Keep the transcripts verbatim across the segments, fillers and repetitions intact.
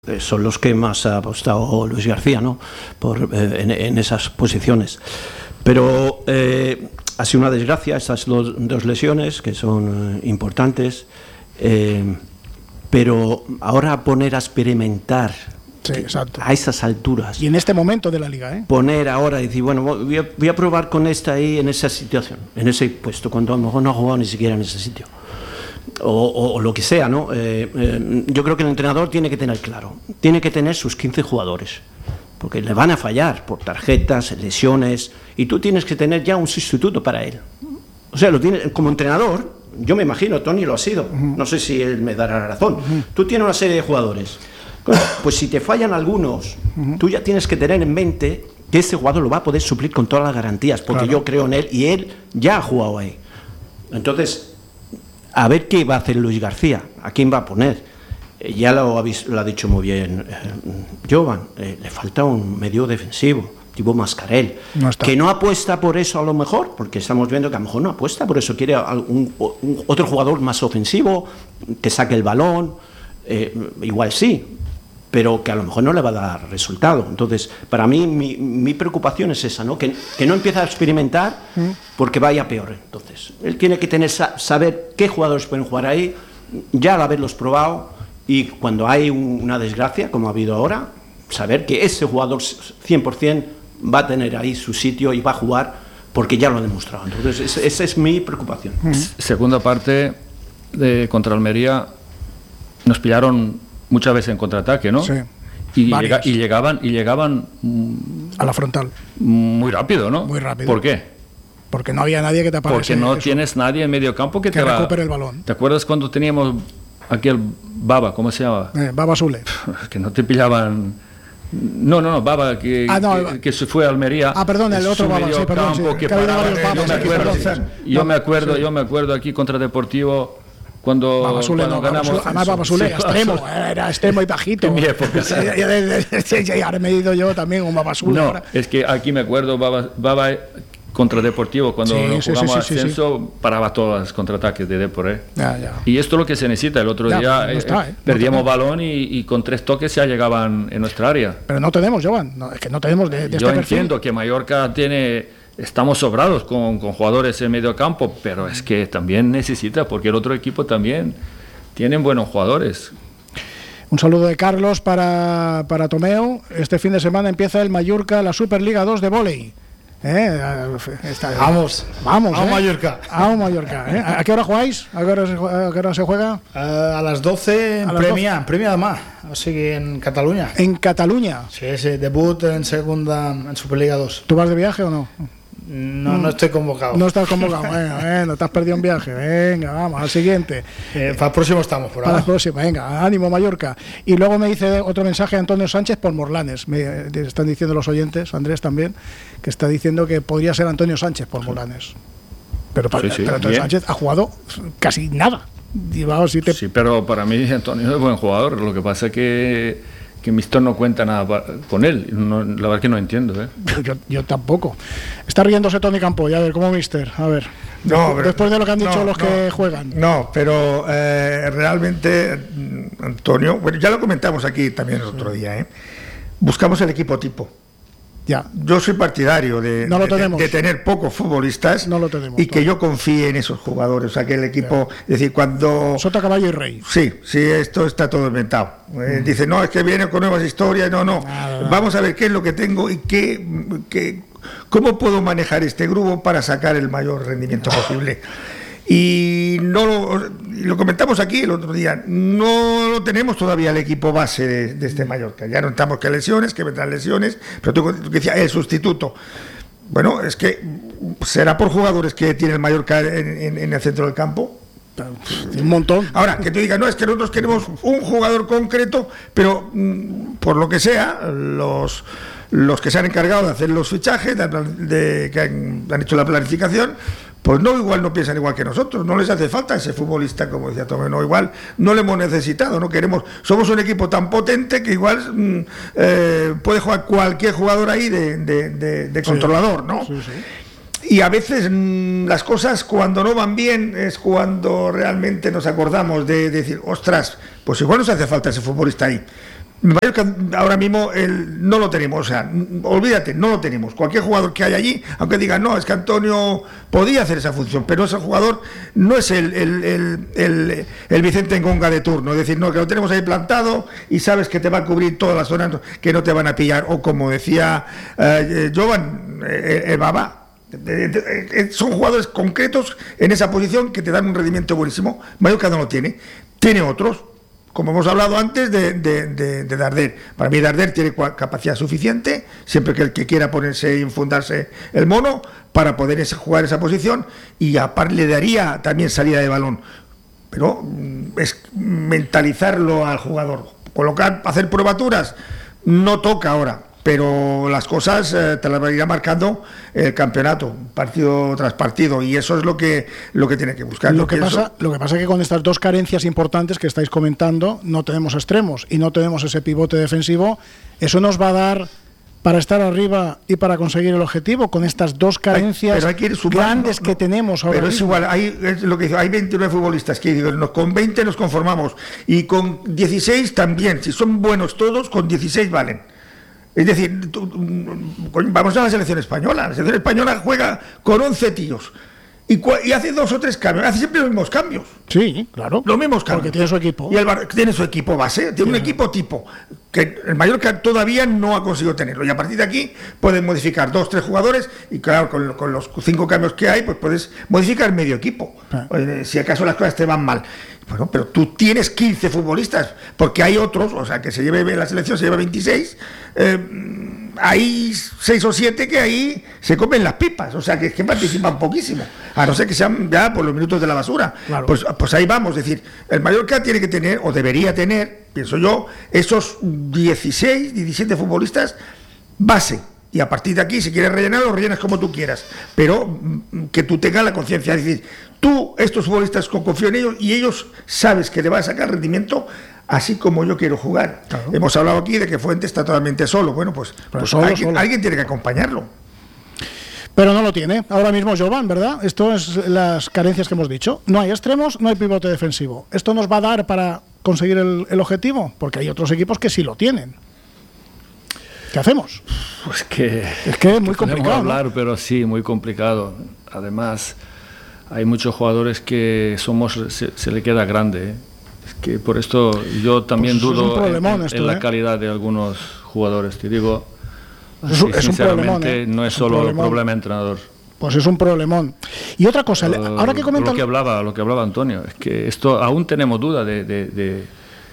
son los que más ha apostado Luis García, ¿no? Por, eh, en, en esas posiciones. Pero eh, ha sido una desgracia estas dos, dos lesiones que son eh, importantes, eh, pero ahora poner a experimentar sí, exacto. a esas alturas. Y en este momento de la liga, ¿eh? Poner ahora y decir, bueno, voy a, voy a probar con esta ahí en esa situación, en ese puesto, cuando a lo mejor no ha jugado ni siquiera en ese sitio. O, o, o lo que sea, ¿no? Eh, eh, yo creo que el entrenador tiene que tener claro, tiene que tener sus quince jugadores, porque le van a fallar por tarjetas, lesiones, y tú tienes que tener ya un sustituto para él. O sea, lo tiene, como entrenador, yo me imagino, Tony lo ha sido, uh-huh. no sé si él me dará la razón, uh-huh. tú tienes una serie de jugadores, pues si te fallan algunos, uh-huh. tú ya tienes que tener en mente que ese jugador lo va a poder suplir con todas las garantías, porque claro. yo creo en él, y él ya ha jugado ahí. Entonces, a ver qué va a hacer Luis García, a quién va a poner. Eh, ya lo ha, lo ha dicho muy bien eh, Jovan, eh, le falta un medio defensivo, tipo Mascarell, no que no apuesta por eso a lo mejor, porque estamos viendo que a lo mejor no apuesta, por eso quiere un, un, otro jugador más ofensivo, que saque el balón, eh, igual sí, pero que a lo mejor no le va a dar resultado. Entonces, para mí, mi, mi preocupación es esa, ¿no? Que, que no empiece a experimentar porque vaya peor. Entonces, él tiene que tener saber qué jugadores pueden jugar ahí, ya al haberlos probado, y cuando hay un, una desgracia, como ha habido ahora, saber que ese jugador cien por ciento va a tener ahí su sitio y va a jugar porque ya lo ha demostrado. Entonces, esa, esa es mi preocupación. Segunda parte, de contra Almería, nos pillaron muchas veces en contraataque, ¿no? Sí. Y, llega, y llegaban y llegaban a la frontal. Muy rápido, ¿no? Muy rápido. ¿Por qué? Porque no había nadie que te aparece. Porque no eso. tienes nadie en medio campo que, que te va, recupere el balón. ¿Te acuerdas cuando teníamos aquel Baba, ¿cómo se llama? Eh, Baba Sule. Que no te pillaban. No, no, no, Baba, que, ah, no, que, que se fue a Almería. Ah, perdón, el otro Baba, sí, perdón. Sí, que que paraba, varios Babas, yo me aquí, acuerdo, perdón, yo no, me acuerdo, sí. yo me acuerdo aquí contra Deportivo. Cuando, Babasule, cuando no, ganamos. Babasule, además Babasule, sí, extremo, era extremo y bajito. En mi época. Y ahora me he ido yo también un Babasule. No, ahora. es que aquí me acuerdo, Baba, Baba contra Deportivo, cuando sí, jugamos sí, sí, ascenso, sí, sí. paraba todos los contraataques de Depor. ¿eh? Ya, ya. Y esto es lo que se necesita. El otro ya, día no está, eh, perdíamos no balón y, y con tres toques ya llegaban en nuestra área. Pero no tenemos, Jovan, no, es que no tenemos de, de Yo este entiendo perfil. que Mallorca tiene. Estamos sobrados con, con jugadores en medio campo, pero es que también necesita, porque el otro equipo también tienen buenos jugadores. Un saludo de Carlos para, para Tomeo. Este fin de semana empieza el Mallorca, la Superliga dos de vóley. ¿Eh? Está, vamos, vamos, vamos ¿eh? Mallorca. Vamos Mallorca. ¿eh? ¿A qué hora jugáis? ¿A qué hora se, a qué hora se juega? Uh, a las doce en a Premia, en Premia de Mar, o sigui, en Cataluña. En Cataluña. Sí, sí, debut en segunda, en Superliga dos. ¿Tú vas de viaje o no? No, no estoy convocado. No estás convocado, bueno, bueno, te has perdido un viaje. Venga, vamos, al siguiente. Eh, para el próximo estamos por ahora. Para el próximo, venga, ánimo Mallorca. Y luego me dice otro mensaje Antonio Sánchez por Morlanes. Me están diciendo los oyentes, Andrés también, que está diciendo que podría ser Antonio Sánchez por Morlanes. Pero, para, sí, sí, pero Antonio bien. Sánchez ha jugado casi nada. Digo, si te... Sí, pero para mí Antonio es buen jugador. Lo que pasa es que. que Mister no cuenta nada con él. No, la verdad que no entiendo. ¿eh? Yo, yo tampoco. Está riéndose Tony Campo, ya a ver, ¿cómo Mister? A ver. No, después, pero, después de lo que han dicho no, los no, que juegan. No, pero eh, realmente, Antonio, bueno, ya lo comentamos aquí también el otro día, ¿eh? Buscamos el equipo tipo. Ya. Yo soy partidario de, no lo de, tenemos. de tener pocos futbolistas no lo tenemos, y que no. yo confíe en esos jugadores. O sea, que el equipo, ya. Es decir, cuando... Sota, caballo y rey. Sí, sí, esto está todo inventado. Eh, mm. Dice, no, es que viene con nuevas historias. No, no. Nada, Vamos a ver qué es lo que tengo y qué, qué, cómo puedo manejar este grupo para sacar el mayor rendimiento posible. Y no lo, lo comentamos aquí el otro día, no lo tenemos todavía el equipo base de, de este Mallorca. Ya notamos que lesiones, que vendrán lesiones, pero tú, tú decías, el sustituto. Bueno, es que será por jugadores que tiene el Mallorca en, en, en el centro del campo. Un montón. Ahora, que tú digas, no, es que nosotros queremos un jugador concreto, pero mmm, por lo que sea, los, los que se han encargado de hacer los fichajes, de, de, que han, han hecho la planificación, pues no, igual no piensan igual que nosotros, no les hace falta ese futbolista, como decía Tomé, no, igual no lo hemos necesitado, no queremos, somos un equipo tan potente que igual mmm, eh, puede jugar cualquier jugador ahí de, de, de, de controlador, ¿no? Sí, sí. Y a veces mmm, las cosas cuando no van bien es cuando realmente nos acordamos de, de decir, ostras, pues igual nos hace falta ese futbolista ahí. Mallorca ahora mismo el, no lo tenemos, o sea, olvídate, no lo tenemos. Cualquier jugador que haya allí, aunque diga, no, es que Antonio podía hacer esa función, pero ese jugador no es el, el, el, el, el Vicente Ngonga de turno, es decir, no, que lo tenemos ahí plantado y sabes que te va a cubrir todas las zonas que no te van a pillar, o como decía eh, Jovan, eh, el Baba. Son jugadores concretos en esa posición que te dan un rendimiento buenísimo. Mallorca no lo tiene, tiene otros, como hemos hablado antes de, de, de, de Darder. Para mí Darder tiene capacidad suficiente, siempre que el que quiera ponerse y infundarse el mono, para poder ese, jugar esa posición, y aparte le daría también salida de balón, pero es mentalizarlo al jugador. Colocar, hacer probaturas no toca ahora, pero las cosas eh, te las irá marcando el campeonato, partido tras partido, y eso es lo que lo que tiene que buscar. Lo que pasa, lo que pasa es que con estas dos carencias importantes que estáis comentando, no tenemos extremos y no tenemos ese pivote defensivo. Eso nos va a dar para estar arriba y para conseguir el objetivo, con estas dos carencias pero hay que ir sumando, grandes no, que tenemos ahora pero mismo. es igual, hay, es lo que dice, hay veintinueve futbolistas que digo, no, con veinte nos conformamos, y con dieciséis también, si son buenos todos, con dieciséis valen. Es decir, tú, vamos a la selección española. La selección española juega con once tíos y, y hace dos o tres cambios, hace siempre los mismos cambios. Sí, claro. Los mismos cambios. Porque tiene su equipo. Y el Bar tiene su equipo base, tiene sí. un equipo tipo, que el Mallorca todavía no ha conseguido tenerlo. Y a partir de aquí pueden modificar dos, tres jugadores, y claro, con, con los cinco cambios que hay, pues puedes modificar medio equipo. Ah. Eh, si acaso las cosas te van mal. Bueno, pero tú tienes quince futbolistas, porque hay otros, o sea, que se lleve la selección, se lleva veintiséis, eh, hay seis o siete que ahí se comen las pipas, o sea, que, que participan poquísimo, a no ser que sean ya por los minutos de la basura. Claro. Pues, pues ahí vamos, es decir, el Mallorca tiene que tener, o debería tener, pienso yo, esos dieciséis, diecisiete futbolistas base. Y a partir de aquí, si quieres rellenar, lo rellenas como tú quieras, pero que tú tengas la conciencia, es decir, tú, estos futbolistas, confío en ellos, y ellos sabes que le van a sacar rendimiento así como yo quiero jugar. Claro. Hemos hablado aquí de que Fuentes está totalmente solo, bueno, pues, pues solo, alguien, solo. alguien tiene que acompañarlo. Pero no lo tiene, ahora mismo Jovan, ¿verdad? Esto es las carencias que hemos dicho. No hay extremos, no hay pivote defensivo. ¿Esto nos va a dar para conseguir el, el objetivo? Porque hay otros equipos que sí lo tienen. ¿Qué hacemos? Pues que es que es muy complicado. hablar, ¿no? Pero sí, muy complicado. Además, hay muchos jugadores que somos se, se le queda grande. ¿eh? Es que por esto yo también pues dudo en, en, esto, en la ¿eh? calidad de algunos jugadores. Te digo, es, es sinceramente, un ¿eh? no es, es solo el problema entrenador. Pues es un problemón. Y otra cosa, uh, ahora que comentan... Lo que hablaba, lo que hablaba Antonio, es que esto aún tenemos duda de, de, de,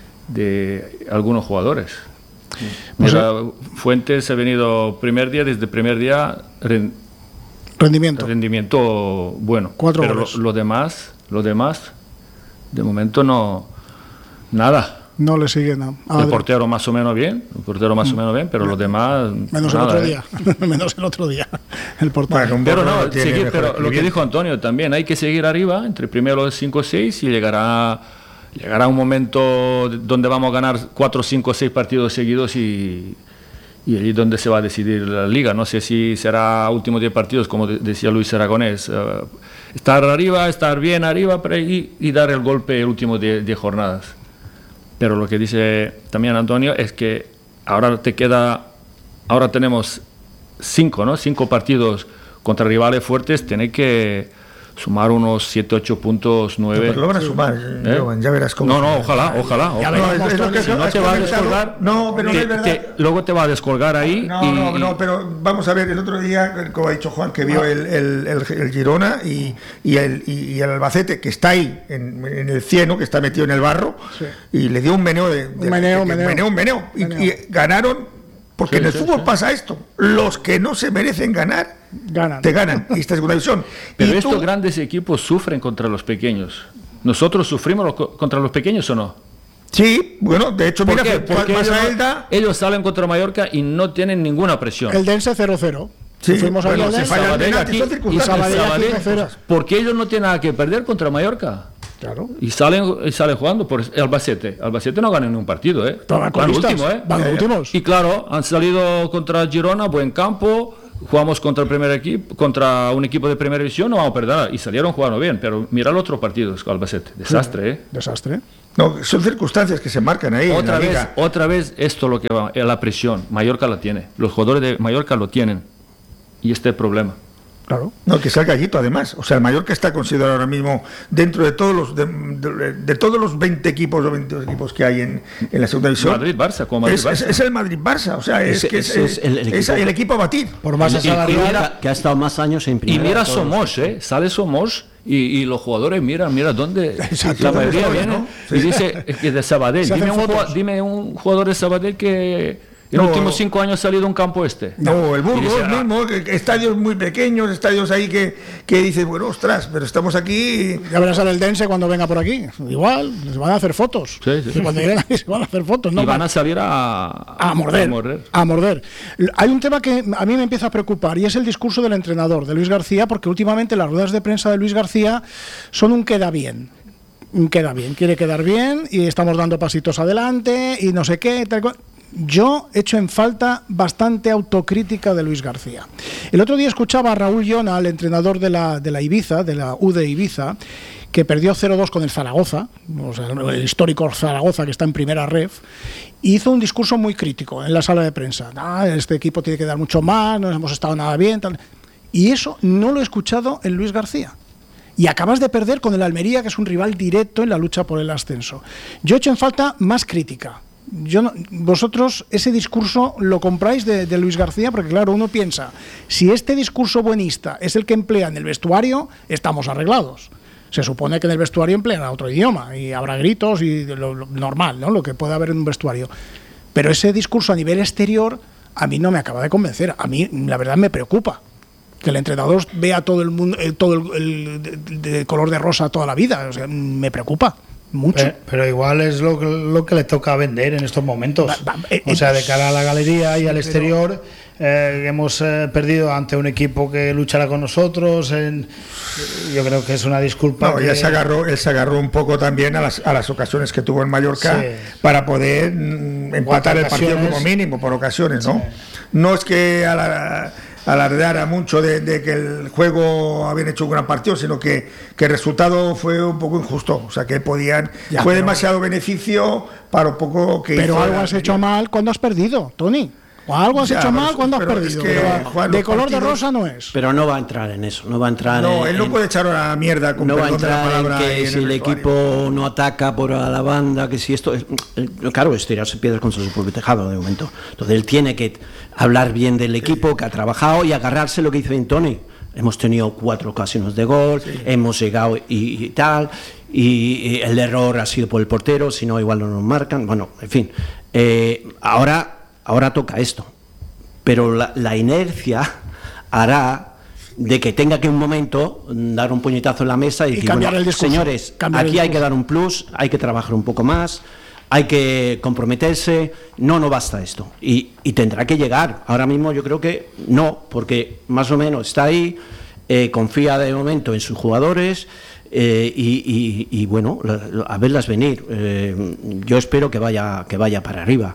de algunos jugadores. Mira, no sé. Fuentes ha venido primer día, desde el primer día rend, rendimiento rendimiento bueno, Cuatro pero lo, lo demás lo demás de momento no nada, no le sigue nada. El portero más o menos bien, el portero más mm. o menos bien, pero los demás menos nada, el otro ¿eh? día menos el otro día el portero. Bueno, pero no, seguir, pero lo que dijo Antonio también, hay que seguir arriba entre primero los cinco o seis, y llegará Llegará un momento donde vamos a ganar cuatro, cinco, seis partidos seguidos, y, y allí donde se va a decidir la liga. No sé si será últimos diez partidos, como de, decía Luis Aragonés. Uh, estar arriba, estar bien arriba y, y dar el golpe el último diez jornadas. Pero lo que dice también Antonio es que ahora te queda, ahora tenemos cinco, ¿no? Cinco partidos contra rivales fuertes, tenéis que sumar unos siete, ocho puntos, nueve. No, pero lo van a sumar, ¿eh? Jovan, ya verás cómo. No, no, ojalá, ojalá. ojalá. No, es, es lo que, si no te va a descolgar, no, pero te, no es verdad. Te, luego te va a descolgar ahí. No, y, no, no, pero vamos a ver, el otro día, como ha dicho Juan, que vio el, el, el, el Girona y, y, el, y el Albacete, que está ahí, en, en el cieno, que está metido en el barro, sí. y le dio un meneo de. de un meneo, de, de, meneo. meneo, un meneo. Y, meneo. y ganaron. Porque sí, en el sí, fútbol sí. pasa esto, los que no se merecen ganar, ganan. te ganan, y esta es una división. Pero y estos tú... grandes equipos sufren contra los pequeños. ¿Nosotros sufrimos contra los pequeños o no? Sí, bueno, de hecho, mira, qué? Porque ellos, Elda... ellos salen contra Mallorca y no tienen ninguna presión. El Dense cero cero. Sí, fuimos bueno, al se falla el penalti, y Sabadell aquí cero. Porque ellos no tienen nada que perder contra Mallorca. Claro. Y salen, y salen jugando por Albacete. Albacete no gana ni un partido, ¿eh? Van último, ¿eh? Van últimos. Y claro, han salido contra Girona, buen campo, jugamos contra el primer equipo, contra un equipo de primera división, no vamos a perder, y salieron jugando bien, pero mira el otro partido, Albacete, desastre, ¿eh? Desastre. No, son circunstancias que se marcan ahí. Otra en la vez, liga. otra vez esto lo que va, la presión, Mallorca la tiene, los jugadores de Mallorca lo tienen, y este es el problema. Claro. No, que sea el gallito además. O sea, el Mallorca está considerado ahora mismo dentro de todos los de, de, de todos los veinte equipos o veintidós equipos que hay en, en la segunda división. Madrid-Barça, como Madrid-Barça. Es, es, es el Madrid-Barça, o sea, es, Es- que es, es- es el- el es equipo. el equipo a batir. Por masa Y- y salarial. mira que ha estado más años en Y primera. mira todos. Somos, ¿eh? Sale Somos y, y los jugadores miran, mira dónde Exacto. la mayoría ¿no? viene Sí. y dice es que de Sabadell. Se Dime hacen un, fotos. jugua- dime un jugador de Sabadell que en No. los últimos cinco años ha salido a un campo este. No, el Y Burgos dice, ah, mismo, que- que estadios muy pequeños, estadios ahí que, que dices, bueno, ostras, pero estamos aquí. Ya verás al Eldense cuando venga por aquí. Igual, les van a hacer fotos. Sí, sí. Y cuando lleguen aquí se van a hacer fotos. No y van a salir a, a morder, a morder. a morder. Hay un tema que a mí me empieza a preocupar y es el discurso del entrenador, de Luis García, porque últimamente las ruedas de prensa de Luis García son un queda bien. Un queda bien, quiere quedar bien y estamos dando pasitos adelante y no sé qué. Tal cual. Yo echo en falta bastante autocrítica de Luis García. El otro día escuchaba a Raúl Llona, el entrenador de la, de la Ibiza, de la U de Ibiza, que perdió cero dos con el Zaragoza, o sea, el histórico Zaragoza que está en primera ref, y hizo un discurso muy crítico en la sala de prensa. Ah, este equipo tiene que dar mucho más, no hemos estado nada bien, tal. Y eso no lo he escuchado en Luis García. Y acabas de perder con el Almería, que es un rival directo en la lucha por el ascenso. Yo echo en falta más crítica. Yo no, vosotros ese discurso lo compráis de, de Luis García, porque claro, uno piensa, si este discurso buenista es el que emplea en el vestuario, estamos arreglados. Se supone que en el vestuario emplean otro idioma y habrá gritos y lo, lo normal, ¿no? Lo que puede haber en un vestuario. Pero ese discurso a nivel exterior a mí no me acaba de convencer. A mí, la verdad, me preocupa que el entrenador vea todo el mundo, eh, todo el, el de, de color de rosa toda la vida. O sea, me preocupa mucho. Pero, pero igual es lo, que- lo que le toca vender en estos momentos. Va- va- eh, O sea, de eh, cara a la galería y al exterior, eh, hemos eh, perdido ante un equipo que luchará con nosotros. En, yo creo que es una disculpa. No, que- ya se agarró, él se agarró un poco también a las, a las ocasiones que tuvo en Mallorca Sí. para poder mm, empatar el partido ocasiones. como mínimo, por ocasiones, ¿no? No es que a la, alardeara mucho de, de que el juego habían hecho un gran partido, sino que, que el resultado fue un poco injusto. O sea, que podían. Ya, fue pero- demasiado beneficio para un poco que. Pero hizo algo la has hecho Almería. mal cuando has perdido, Tony. O algo has Ya, hecho pero mal es- cuando has pero es perdido. que, Pero Juan, de los color de partidos- rosa no es. Pero no va a entrar en eso, no va a entrar No, en, él no en- puede echar una mierda con no va a perdón de la entrar en palabra que en si el vestuario. equipo no ataca por a la banda, que si esto es, eh, claro, es tirarse piedras contra su propio tejado de momento. Entonces él tiene que hablar bien del equipo que ha trabajado y agarrarse lo que dice Tony. Hemos tenido cuatro ocasiones de gol, sí. hemos llegado y, y tal, y, y el error ha sido por el portero, si no igual no nos marcan. Bueno, en fin, eh, ahora, ahora toca esto. Pero la, la inercia hará de que tenga que un momento dar un puñetazo en la mesa y, Y decir, cambiar bueno, el discurso, señores, cambiar el aquí hay que discurso. dar un plus, hay que trabajar un poco más, hay que comprometerse, no, no basta esto. Y, y tendrá que llegar. Ahora mismo yo creo que no, porque más o menos está ahí, eh, confía de momento en sus jugadores. Eh, y, y, y bueno, a verlas venir. Eh, yo espero que vaya, que vaya para arriba.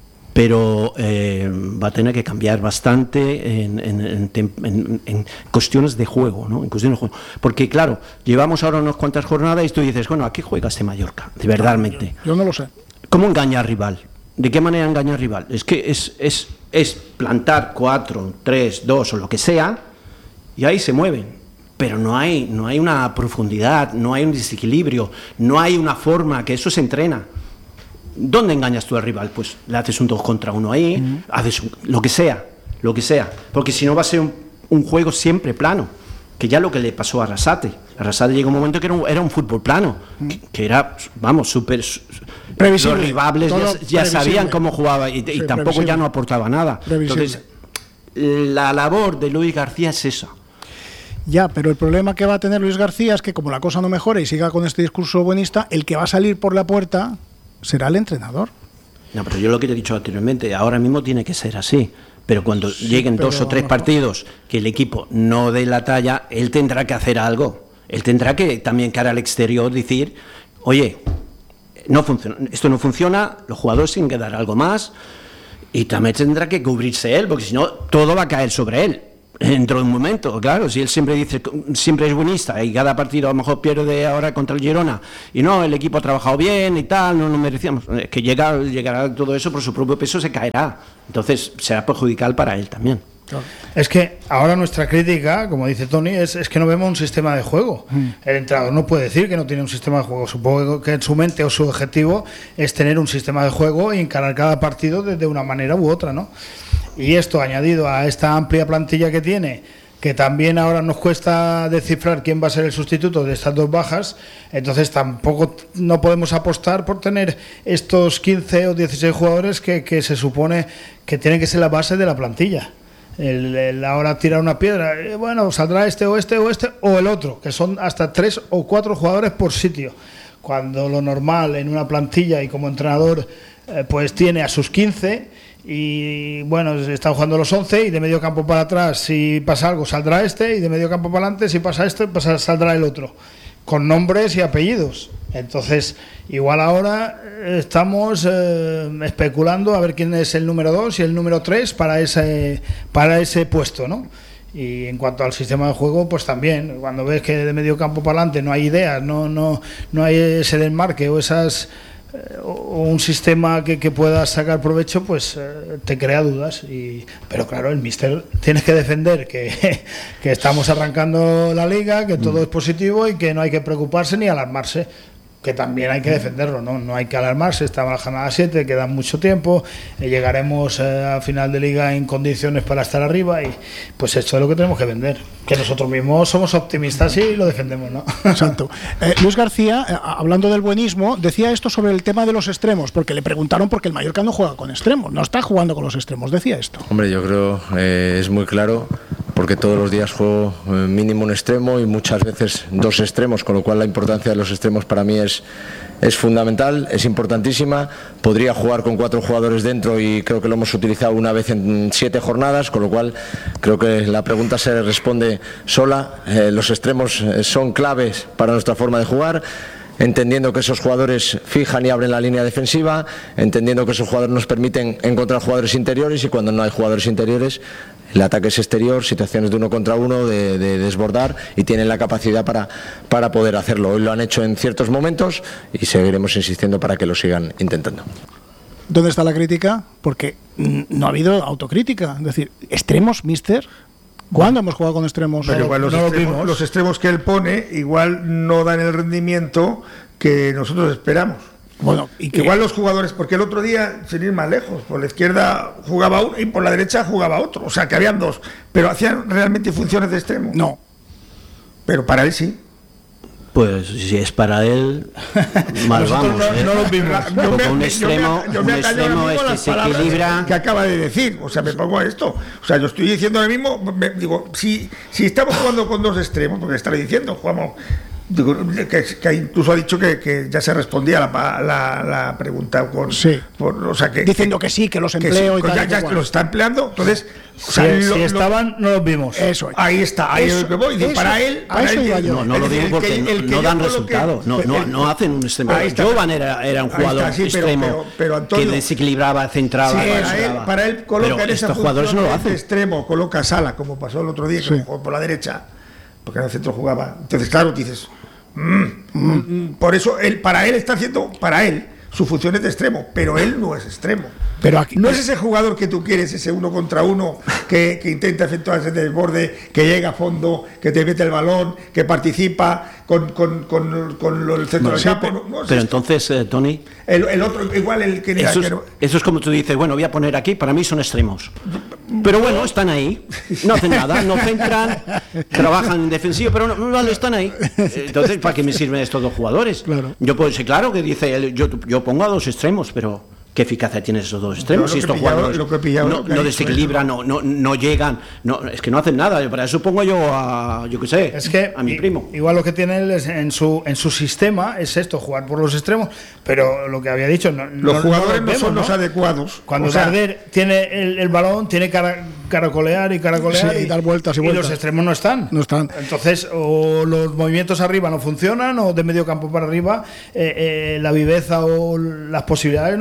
Pero eh, va a tener que cambiar bastante en, en, en, en, en cuestiones de juego, ¿no? En cuestiones de juego. Porque, claro, llevamos ahora unas cuantas jornadas y tú dices, bueno, ¿a qué juega este Mallorca? De verdadmente. Yo no lo sé. ¿Cómo engaña al rival? ¿De qué manera engaña al rival? Es que es, es, es plantar cuatro, tres, dos o lo que sea, y ahí se mueven. Pero no hay, no hay una profundidad, no hay un desequilibrio, no hay una forma, que eso se entrena. ¿Dónde engañas tú al rival? Pues le haces un dos contra uno ahí, uh-huh. haces un, lo que sea, lo que sea, porque si no va a ser un, un juego siempre plano, que ya lo que le pasó a Arrasate. Arrasate llegó un momento que era un, era un fútbol plano, uh-huh. que, que era, vamos, súper... Previsible. Los rivales ya, ya sabían cómo jugaba y, y sí, tampoco previsible. ya no aportaba nada. Previsible. Entonces, la labor de Luis García es esa. Ya, pero el problema que va a tener Luis García es que como la cosa no mejora y siga con este discurso buenista, el que va a salir por la puerta será el entrenador. No, pero yo lo que te he dicho anteriormente, ahora mismo tiene que ser así. Pero cuando sí, lleguen pero dos o tres partidos que el equipo no dé la talla, él tendrá que hacer algo. Él tendrá que también cara al exterior decir, oye, no funciona, esto no funciona, los jugadores tienen que dar algo más y también tendrá que cubrirse él, porque si no, todo va a caer sobre él. Dentro de un momento, claro, si él siempre dice, siempre es buenista y cada partido a lo mejor pierde ahora contra el Girona y no, el equipo ha trabajado bien y tal, no nos merecíamos, es que llega, llegará todo eso por su propio peso, se caerá, entonces será perjudicial para él también. Claro. Es que ahora nuestra crítica, como dice Tony, es, es que no vemos un sistema de juego. Mm. El entrenador no puede decir que no tiene un sistema de juego. Supongo que en su mente o su objetivo es tener un sistema de juego y encarar cada partido de, de una manera u otra, ¿no? Y esto añadido a esta amplia plantilla que tiene, que también ahora nos cuesta descifrar quién va a ser el sustituto de estas dos bajas, entonces tampoco no podemos apostar por tener estos quince o dieciséis jugadores que, que se supone que tienen que ser la base de la plantilla. El, el ahora tirar una piedra, eh, bueno, saldrá este o este o este o el otro, que son hasta tres o cuatro jugadores por sitio, cuando lo normal en una plantilla y como entrenador eh, pues tiene a sus quince. Y bueno, están jugando los once y de medio campo para atrás si pasa algo saldrá este y de medio campo para adelante si pasa este pasa, saldrá el otro, con nombres y apellidos. Entonces igual ahora estamos eh, especulando a ver quién es el número dos y el número tres para ese, para ese puesto, ¿no? Y en cuanto al sistema de juego, pues también, cuando ves que de medio campo para adelante no hay ideas, no, no, no hay ese desmarque o esas o un sistema que, que puedas sacar provecho, pues eh, te crea dudas. Y, pero claro, el míster tiene que defender que, que estamos arrancando la liga, que todo mm. es positivo y que no hay que preocuparse ni alarmarse, que también hay que defenderlo, no, no hay que alarmarse. Estamos en la jornada siete, queda mucho tiempo, eh, llegaremos eh, a final de liga en condiciones para estar arriba y pues esto es lo que tenemos que vender, que nosotros mismos somos optimistas y lo defendemos, ¿no? Exacto. Eh, Luis García, eh, hablando del buenismo, decía esto sobre el tema de los extremos, porque le preguntaron porque el Mallorca no juega con extremos, no está jugando con los extremos, decía esto. Hombre, yo creo eh, es muy claro, porque todos los días juego eh, mínimo un extremo y muchas veces dos extremos, con lo cual la importancia de los extremos para mí es, es fundamental, es importantísima. Podría jugar con cuatro jugadores dentro y creo que lo hemos utilizado una vez en siete jornadas, con lo cual creo que la pregunta se responde sola. Eh, los extremos eh, son claves para nuestra forma de jugar, entendiendo que esos jugadores fijan y abren la línea defensiva, entendiendo que esos jugadores nos permiten encontrar jugadores interiores y cuando no hay jugadores interiores el ataque es exterior, situaciones de uno contra uno, de, de desbordar y tienen la capacidad para, para poder hacerlo. Hoy lo han hecho en ciertos momentos y seguiremos insistiendo para que lo sigan intentando. ¿Dónde está la crítica? Porque no ha habido autocrítica. Es decir, ¿extremos, mister? ¿Cuándo hemos jugado con extremos? Pero igual los, no extremos, lo los extremos que él pone igual no dan el rendimiento que nosotros esperamos. Bueno, ¿y qué? Igual los jugadores, porque el otro día, sin ir más lejos, por la izquierda jugaba uno y por la derecha jugaba otro, o sea que habían dos, pero hacían realmente funciones de extremo. No. Pero para él sí. Pues si es para él, mal vamos. No, ¿eh? no lo vimos. Porque un extremo, un extremo es que se equilibra. Que acaba de decir, o sea, me pongo a esto. O sea, yo estoy diciendo ahora mismo, me, digo, si, si estamos jugando con dos extremos, porque estaré diciendo, jugamos. Digo, que, que incluso ha dicho que, que ya se respondía la, la, la pregunta con, sí. por, o sea, que, diciendo que, que sí, que los empleo que, y tal. Ya, ya igual. los está empleando, entonces si, o sea, lo, si estaban, lo, no los vimos. Eso. Ahí está, ahí eso, es lo que voy. Digo, eso, para él, para eso él no, no lo digo porque el que, el que no dan resultado, no, no, no hacen un extremo. Jovan era, era un jugador está, sí, extremo pero, pero, pero Antonio, que desequilibraba, centraba. Sí, para, él, para él coloca pero en esa estos jugadores no lo hacen. Extremo, coloca Sala, como pasó el otro día, que sí. jugó por la derecha, porque en el centro jugaba. Entonces, claro, dices. Mm, mm, por eso él, para él está haciendo, para él, su función es de extremo, pero él no es extremo. Pero aquí, no es ese jugador que tú quieres, ese uno contra uno que, que intenta efectuar ese desborde, que llega a fondo, que te mete el balón, que participa con, con, con, con el centro no, del sí, campo. Pero, no, no es pero esto. entonces, eh, Tony. El, el otro, igual el que. Eso es, eso es como tú dices, bueno, voy a poner aquí, para mí son extremos. Pero bueno, están ahí, no hacen nada, no centran, trabajan en defensivo, pero no, vale, están ahí. Entonces, ¿para qué me sirven estos dos jugadores? Claro. Yo puedo ser claro que dice él, yo, yo pongo a dos extremos, pero. ¿Qué eficacia tienen esos dos extremos? Si estos pillado, jugadores lo que pillado, no, lo que no desequilibran, no, no, no llegan, no, es que no hacen nada. Para eso pongo yo a, yo qué sé, es que a mi primo. Igual lo que tiene él es en su en su sistema es esto, jugar por los extremos, pero lo que había dicho, no, los no, jugadores no, no vemos, son ¿no? los adecuados. Cuando o sea, Darder tiene el, el balón, tiene cara, caracolear y caracolear sí, y, y dar vueltas y vueltas. Y los extremos no están. No están. Entonces, o los movimientos arriba no funcionan, o de medio campo para arriba, eh, eh, la viveza o las posibilidades no existen.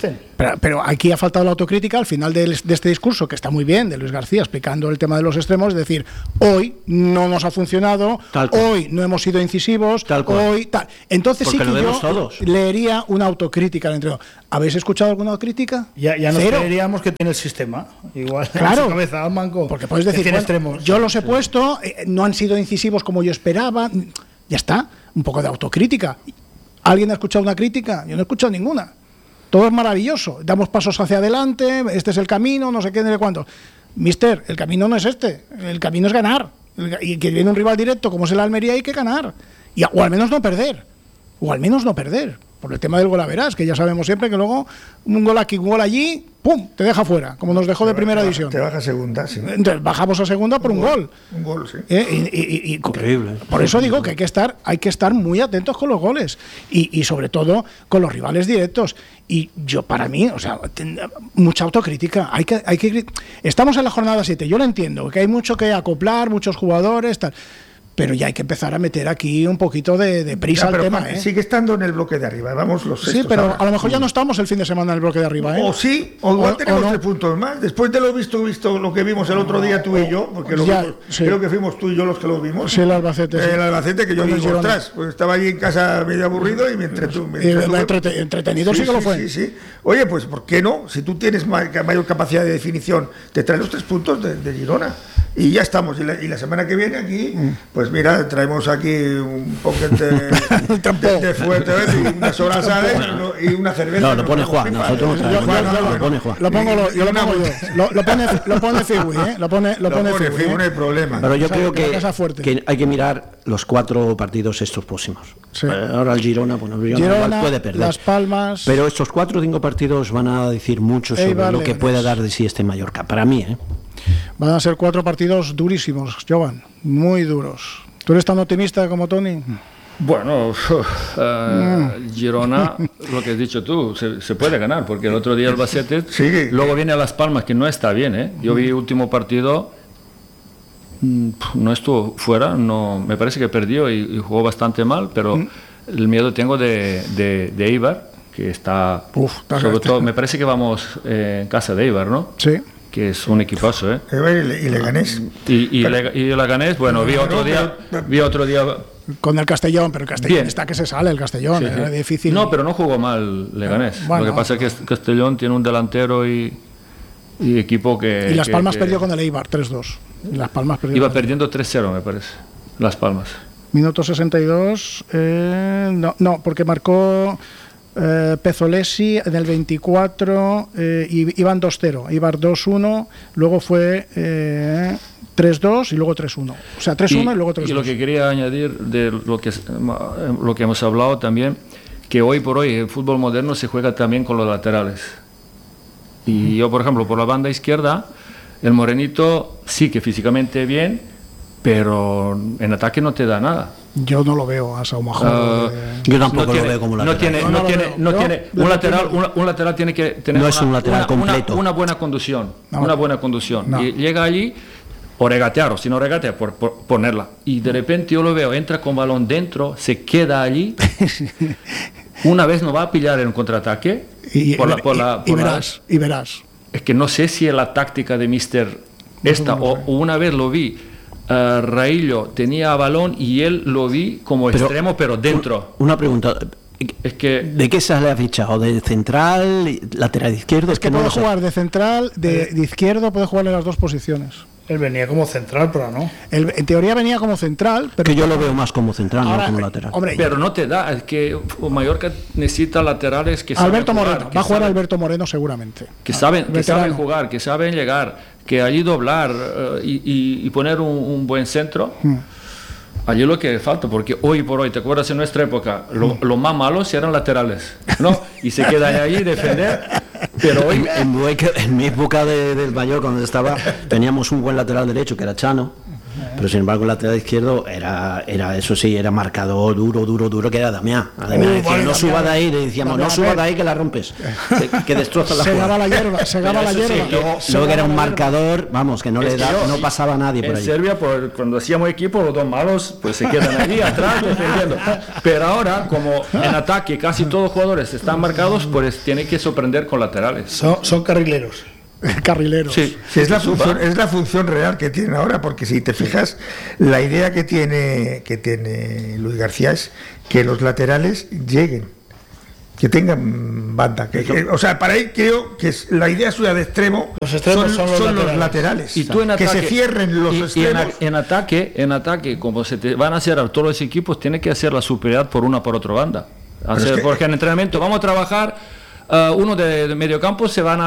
existen. Pero, pero aquí ha faltado la autocrítica al final de, de este discurso, que está muy bien, de Luis García, explicando el tema de los extremos, es decir, hoy no nos ha funcionado, hoy no hemos sido incisivos, tal hoy tal. Entonces Porque sí que yo todos. leería una autocrítica al entrenador. ¿Habéis escuchado alguna autocrítica? Ya, ya nos Cero. creeríamos que tiene el sistema. Igual, claro, en su cabeza, al manco, porque puedes decir, bueno, extremos. Yo los he puesto, eh, no han sido incisivos como yo esperaba, ya está, un poco de autocrítica. ¿Alguien ha escuchado una crítica? Yo no he escuchado ninguna. Todo es maravilloso, damos pasos hacia adelante, este es el camino, no sé qué, no sé cuánto. Mister, el camino no es este, el camino es ganar. Y que viene un rival directo como es el Almería, hay que ganar. Y, o al menos no perder, o al menos no perder. Por el tema del gol a verás, que ya sabemos siempre que luego un gol aquí, un gol allí, ¡pum!, te deja fuera, como nos dejó de primera división. Te baja a segunda, sí. Entonces bajamos a segunda por un, un gol. gol. Un gol, sí. ¿Eh? Y, y, y, Increíble. Por eso digo que hay que estar, hay que estar muy atentos con los goles y, y sobre todo con los rivales directos. Y yo, para mí, o sea, mucha autocrítica. Hay que, hay que, estamos en la jornada siete, yo lo entiendo, que hay mucho que acoplar, muchos jugadores, tal. Pero ya hay que empezar a meter aquí un poquito de, de prisa ya, al tema. ¿eh? Sigue estando en el bloque de arriba, vamos los sextos. Sí, pero ahora. A lo mejor ya no estamos el fin de semana en el bloque de arriba. ¿eh? O sí, o igual o, tenemos o no. tres puntos más. Después de lo visto, visto lo que vimos el otro día tú y yo, porque lo ya, vimos, sí. creo que fuimos tú y yo los que lo vimos. Sí, el Albacete. Eh, Sí. El Albacete, que yo digo, ostras, pues estaba allí en casa medio aburrido y me entretuve. Me entretuve. Entrete, entretenido sí, sí que lo fue. Sí, sí. Oye, pues ¿por qué no? Si tú tienes mayor capacidad de definición, te traes los tres puntos de, de Girona. Y ya estamos. Y la, y la semana que viene aquí, pues mira, traemos aquí un poquete de, de fuerte y unas horas y una cerveza. No, lo pone Juan. Nosotros yo, yo, yo, lo pone Juan. Lo pongo lo, yo lo pongo yo. Lo, lo pone, lo pone Fiwi, ¿eh? Lo pone, lo, lo pone, pone Fiwi, ¿eh? No hay problema. Pero yo o sea, creo que, que hay que mirar los cuatro partidos estos próximos. Sí. Ahora el Girona, bueno, el Girona, Girona igual puede perder. Las Palmas. Pero estos cuatro o cinco partidos van a decir mucho sobre Eibar, lo que puede dar de sí este Mallorca. Para mí, ¿eh? Van a ser cuatro partidos durísimos, Jovan, muy duros. ¿Tú eres tan optimista como Tony? Bueno, uh, mm. Girona, lo que has dicho tú, se, se puede ganar, porque el otro día el Albacete, sí. Luego viene a Las Palmas, que no está bien, ¿eh? Yo vi el último partido, no estuvo fuera, no, me parece que perdió y, y jugó bastante mal, pero mm. el miedo tengo de, de, de Eibar, que está, Uf, está sobre todo, me parece que vamos eh, en casa de Eibar, ¿no? Sí. Que es un equipazo, ¿eh? Y Leganés. Y, y, pero, y Leganés, bueno, vi otro día, vi otro día con el Castellón, pero el Castellón bien. Está que se sale el Castellón, sí, sí. Era difícil. No, pero no jugó mal Leganés. Bueno, lo que pasa es que Castellón tiene un delantero y, y equipo que... Y Las Palmas que, perdió con el Eibar tres dos. Las Palmas perdió iba perdiendo tres cero, me parece. Las Palmas. Minuto sesenta y dos. Eh, no, no, porque marcó... Eh, Pezzolesi en el veinticuatro, eh, iban dos cero, Eibar dos uno, luego fue eh, tres dos y luego tres uno, o sea tres uno y, y luego tres dos. Y lo que quería añadir de lo que, lo que hemos hablado también, que hoy por hoy el fútbol moderno se juega también con los laterales. Y yo, por ejemplo, por la banda izquierda, el Morenito sí que físicamente bien, pero en ataque no te da nada. Yo no lo veo a Saumajo. Uh, yo tampoco no tiene, lo veo como lateral. No tiene, no, no tiene, no tiene no, un lateral, un, un lateral tiene que tener no es un lateral una, completo. Una, una buena conducción, no, una buena conducción. No. Y llega allí o regatear, o si no regatea, por, por ponerla. Y de repente yo lo veo, entra con balón dentro, se queda allí. Una vez no va a pillar en un contraataque. Y, por la, por la, por y, verás, la, y verás. Es que no sé si es la táctica de míster esta, o, o una vez lo vi. Uh, Raillo tenía balón y él lo vi como pero, extremo, pero dentro. Una pregunta. Es que, ¿de qué se le ha fichado? ¿De central, lateral izquierdo? Es que, que puede no jugar sé. de central, de, de izquierdo, puede jugar en las dos posiciones. Él venía como central, pero no. Él, en teoría venía como central, pero... Que yo lo veo más como central, ahora, no como lateral. Hombre, pero no te da, es que Mallorca necesita laterales que Alberto saben jugar, Moreno, que va a jugar saben, Alberto Moreno seguramente. Que saben, que saben jugar, que saben llegar, que allí doblar uh, y, y, y poner un, un buen centro. Hmm. Allí lo que falta, porque hoy por hoy, ¿te acuerdas en nuestra época? Lo, lo más malos eran laterales, ¿no? Y se quedan ahí defender, pero hoy... En, en, en mi época de, del Mallorca, cuando estaba, teníamos un buen lateral derecho, que era Chano, Pero sin embargo el lateral izquierdo era, era eso sí, era marcador duro, duro, duro, que era Damián. A Damián, uh, decía, vale, no Damián, suba de ahí, le decíamos, Damián, no suba de ahí que la rompes, que, que destrozas la jugada. Se la hierba, se gaba la hierba. Sí, luego, luego que era un marcador, vamos, que no le da, no pasaba a nadie por en allí. En Serbia, por, cuando hacíamos equipo, los dos malos pues se quedan allí atrás defendiendo. Pero ahora, como en ataque casi todos los jugadores están marcados, pues tiene que sorprender con laterales. Son, son carrileros. Carrileros. Sí, sí, es la función, es la función real que tienen ahora, porque si te fijas, la idea que tiene que tiene Luis García es que los laterales lleguen, que tengan banda, que, que, o sea, para ahí creo que es, la idea suya de extremo los extremos son, son, los, son laterales. los laterales, y tú en ataque, que se cierren los y, extremos. Y en, en ataque, en ataque, como se te van a hacer a todos los equipos, tiene que hacer la superioridad por una por otra banda. Hacer, es que, porque en entrenamiento vamos a trabajar. Uh, uno de, de medio campo se van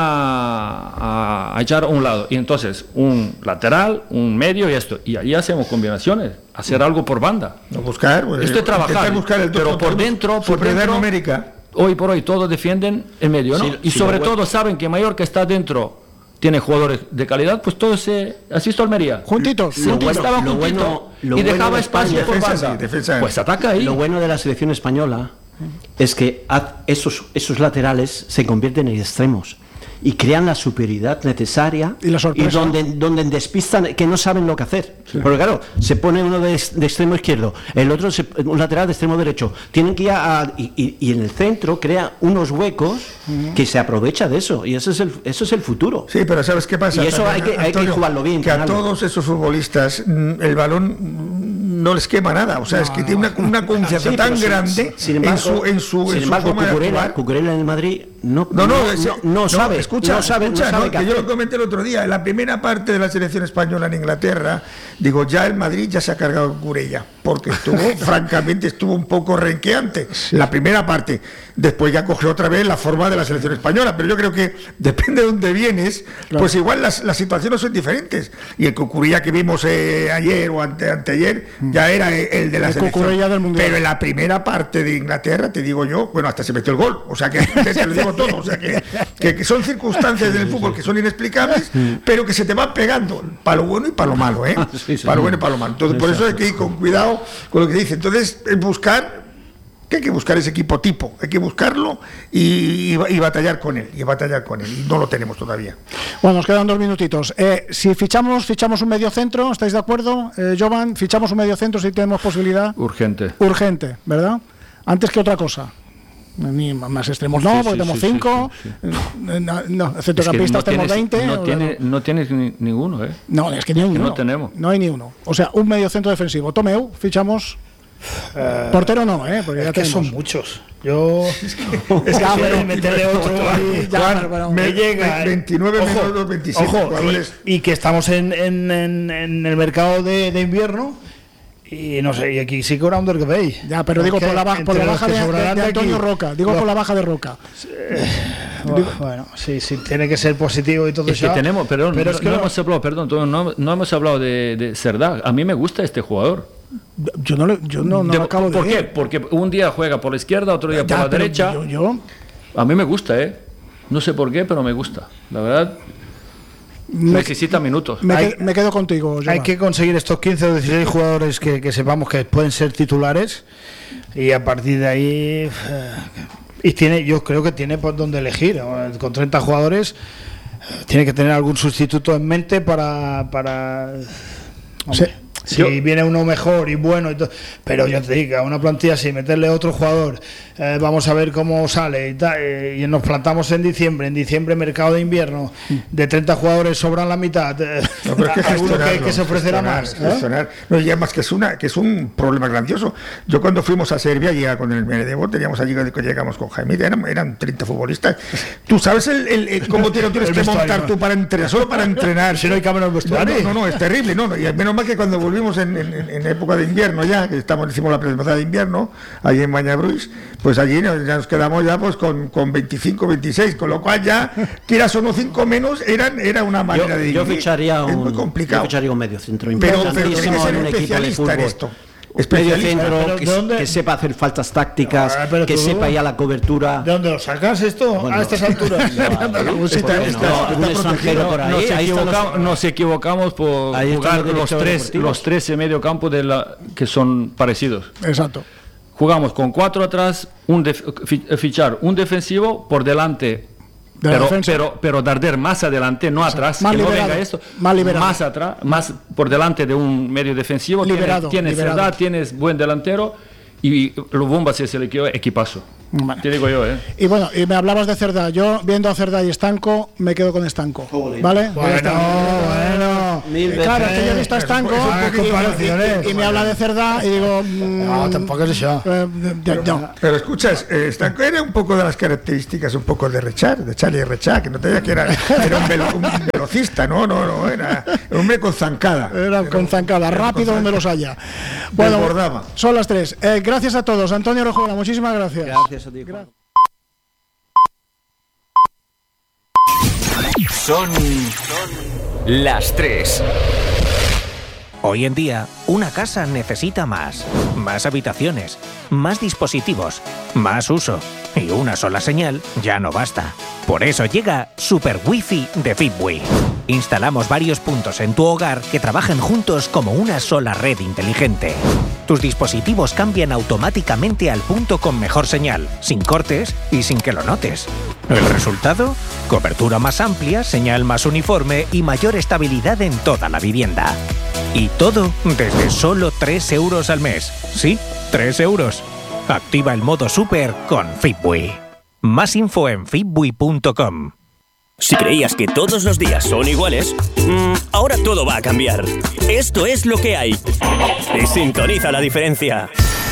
a, a, a echar a un lado y entonces un lateral, un medio y esto, y ahí hacemos combinaciones, hacer algo por banda, no buscar, pues, esto es trabajar, buscar el pero por dentro, por dentro numérica. Hoy por hoy todos defienden el medio, ¿no? Sí, y sí, sobre todo bueno. Saben que Mallorca está dentro, tiene jugadores de calidad, pues todos se asisto a Almería juntitos, sí, bueno, estaban juntitos bueno, y bueno dejaba de espacio España, por defensa, banda, sí, defensa. Pues ataca ahí. Lo bueno de la selección española es que esos, esos laterales se convierten en extremos y crean la superioridad necesaria y, la y donde, donde despistan que no saben lo que hacer. Sí. Porque claro, se pone uno de, de extremo izquierdo, el otro se, un lateral de extremo derecho. Tienen que ir a, a y, y, y en el centro crea unos huecos uh-huh. que se aprovecha de eso y eso es el eso es el futuro. Sí, pero ¿sabes qué pasa? Y eso también, hay que, Antonio, hay que jugarlo bien. Que a todos esos futbolistas el balón no les quema nada, o sea, no, es que tiene una, una confianza sí, tan grande sin, sin embargo, en su en su, sin en embargo, su forma Cucurella, de actuar. Cucurella en el Madrid no no, no, no, ese, no, no sabe, escucha, no sabe, escucha, no sabe no, que yo lo comenté el otro día, en la primera parte de la selección española en Inglaterra, digo, ya el Madrid ya se ha cargado Cucurella, porque estuvo, francamente, estuvo un poco renqueante, la primera parte, después ya cogió otra vez la forma de la selección española, pero yo creo que depende de dónde vienes, claro. Pues igual las, las situaciones son diferentes, y el Cucurella que vimos eh, ayer o ante, anteayer, mm. ya era el de la el selección, del mundial. Pero en la primera parte de Inglaterra, te digo yo, bueno, hasta se metió el gol, o sea que te lo digo todo, o sea que, que, que son circunstancias del fútbol que son inexplicables, pero que se te van pegando para lo bueno y para lo malo, ¿eh? Sí, sí, para lo bueno y para lo malo. Entonces, por eso hay que ir con cuidado con lo que dice. Entonces, buscar, que hay que buscar ese equipo tipo, hay que buscarlo y, y, y batallar con él, y batallar con él, y no lo tenemos todavía. Bueno, nos quedan dos minutitos. Eh, si fichamos, fichamos un medio centro, ¿estáis de acuerdo? Eh, Jovan, fichamos un medio centro si tenemos posibilidad. Urgente. Urgente, ¿verdad? Antes que otra cosa. Ni más extremos no, sí, porque sí, tenemos cinco, sí, sí, sí. no, no, centrocampistas es que no tenemos veinte. No, tiene, no tienes ni, ninguno, ¿eh? No, es que ni hay ninguno. No tenemos. No hay ni uno. O sea, un medio centro defensivo. Tomeu, fichamos. Uh, Portero no, ¿eh? Porque es ya que tenemos. son muchos. Yo. es que, es que ya, pero, meterle otro ahí. Ya, Juan, pero, me, me llega. veintinueve ojo, menos los veintisiete. Ojo, y, y que estamos en, en, en, en el mercado de, de invierno. Y no sé, y aquí sí que habrá un Dergbey. Ya, pero digo por la, ba por la baja de, de, de Antonio aquí, Roca. Digo lo, por la baja de Roca. Eh, bueno, bueno, sí, sí, tiene que ser positivo y todo es eso. Que tenemos, perdón, pero no, es que no, no hemos hablado, perdón, no, no hemos hablado de, de Serdar. A mí me gusta este jugador. Yo no, le, yo no, no de, lo acabo de ¿Por ver. qué? Porque un día juega por la izquierda, otro día ya, por la derecha. Yo, yo... A mí me gusta, ¿eh? No sé por qué, pero me gusta. La verdad. Me, necesita minutos. Me, hay, me quedo contigo. Hay que conseguir estos quince o dieciséis jugadores que, que sepamos que pueden ser titulares y a partir de ahí eh, y tiene, yo creo que tiene por dónde elegir. Con treinta jugadores eh, tiene que tener algún sustituto en mente para para hombre, sí. Si yo, viene uno mejor y bueno y todo, pero yo te digo, a una plantilla así, meterle otro jugador, eh, vamos a ver cómo sale y, ta, eh, y nos plantamos en diciembre, en diciembre mercado de invierno, de treinta jugadores sobran la mitad, eh, no, pero es que, alguno que, que se ofrecerá más. ¿eh? No, y además que es, una, que es un problema grandioso. Yo cuando fuimos a Serbia, llega con el Meredevo, teníamos allí, llegamos con Jaime, eran, eran treinta futbolistas. Tú sabes el, el, el cómo te lo tienes que montar tú para entrenar, solo para entrenar. Si no hay cámara en el vestuario. No, no, no, es terrible, no, no, y menos mal que cuando volvimos en, en, en época de invierno ya, que estamos, hicimos la pretemporada de invierno, allí en Bañabruis, pues allí nos, ya nos quedamos ya pues con, con veinticinco, veintiséis, con lo cual ya, quieras o no cinco menos, eran, era una manera yo, de yo ficharía un, es muy complicado. Yo ficharía un medio centro pero, pero importantísimo tiene que ser en un equipo de especialista fútbol. en esto. medio especialista. centro, Pero, que, ¿de dónde? que sepa hacer faltas tácticas, Ah, pero que tú- sepa ya la cobertura. ¿De dónde lo sacas esto Bueno, a estas alturas? No, Está- está- está- un extranjero por ahí. Nos, ahí están los- equivoca- nos equivocamos por Ahí están jugar los los directores tres, deportivos. los tres en medio campo de la, que son parecidos. Exacto. Jugamos con cuatro atrás, un def- fi- fichar un defensivo por delante, De la pero, defensa. pero, pero Darder más adelante, no atrás, más que no liberado, venga esto, más liberado. más atrás, más por delante de un medio defensivo. Liberado, Tienes, tienes liberado. edad, tienes buen delantero y los bombas es el equipo, equipazo. Bueno. Te digo yo, ¿eh? Y bueno, y me hablabas de Cerdá. Yo, viendo a Cerdá y Estanco, me quedo con Estanco. ¿Vale? Bueno, Ya está. bueno. Mil Claro, veces. es que yo he visto a Estanco Eso es y- comparaciones. y, y me habla de Cerdá y digo. mm, No, tampoco es eso. eh, de- de- no. Pero escuchas, eh, Estanco era un poco de las características un poco de Rechar, de Charlie Rechar, que no te digas que era, era un, velo- un velocista, no, no, no, era un hombre con zancada. Era con zancada, Era rápido con donde los zancada. haya. Bueno, Desbordaba. son las tres. Eh, gracias a todos. Antonio Rejuela, muchísimas gracias. Gracias a ti, Juan. Son las tres. Hoy en día, una casa necesita más. Más habitaciones, más dispositivos, más uso. Y una sola señal ya no basta. Por eso llega Super Wi-Fi de Fitbui. Instalamos varios puntos en tu hogar que trabajan juntos como una sola red inteligente. Tus dispositivos cambian automáticamente al punto con mejor señal, sin cortes y sin que lo notes. ¿El resultado? Cobertura más amplia, señal más uniforme y mayor estabilidad en toda la vivienda. Y todo desde solo tres euros al mes. Sí, tres euros. Activa el modo Super con Fitbui. Más info en fitbui punto com. Si creías que todos los días son iguales, mmm, ahora todo va a cambiar. Esto es lo que hay. Y sintoniza la diferencia.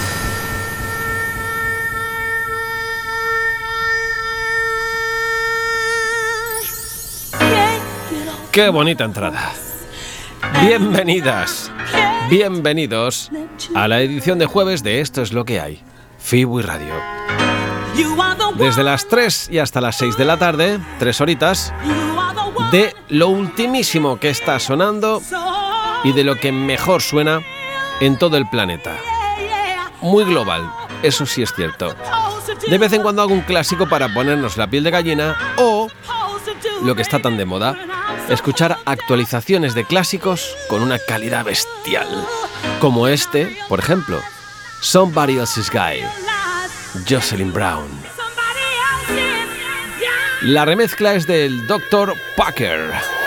¡Qué bonita entrada! Bienvenidas, bienvenidos a la edición de jueves de Esto es lo que hay, Fitbui Radio. Desde las tres y hasta las seis de la tarde, tres horitas, de lo ultimísimo que está sonando y de lo que mejor suena en todo el planeta. Muy global, eso sí es cierto. De vez en cuando hago un clásico para ponernos la piel de gallina o, lo que está tan de moda, escuchar actualizaciones de clásicos con una calidad bestial. Como este, por ejemplo, Somebody Else's Guy, Jocelyn Brown. La remezcla es del doctor Packer.